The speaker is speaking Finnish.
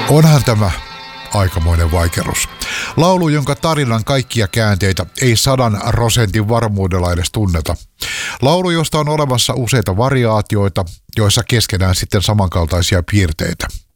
Onhan tämä aikamoinen vaikerus. Laulu, jonka tarinan kaikkia käänteitä ei 100% varmuudella edes tunneta. Laulu, josta on olemassa useita variaatioita, joissa keskenään sitten samankaltaisia piirteitä.